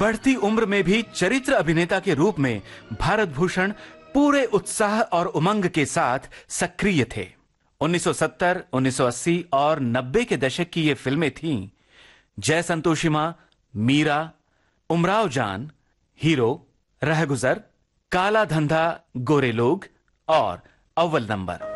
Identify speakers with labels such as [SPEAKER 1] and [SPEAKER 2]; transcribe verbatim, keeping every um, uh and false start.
[SPEAKER 1] बढ़ती उम्र में भी चरित्र अभिनेता के रूप में भारत भूषण पूरे उत्साह और उमंग के साथ सक्रिय थे। उन्नीस सौ सत्तर, उन्नीस सौ अस्सी और नब्बे के दशक की ये फिल्में थीं जय संतोषी मां, मीरा, उमराव जान, हीरो, रहगुजर, काला धंधा, गोरे लोग और अव्वल नंबर।